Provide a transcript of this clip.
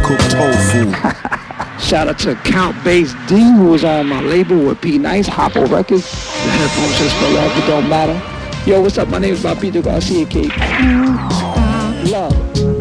cooked tofu. Shout out to Count Bass D, who was on my label with P Nice, Hoppo Records. The headphones just for love, it don't matter. Yo, what's up? My name is Bobito Garcia, Kate. Love.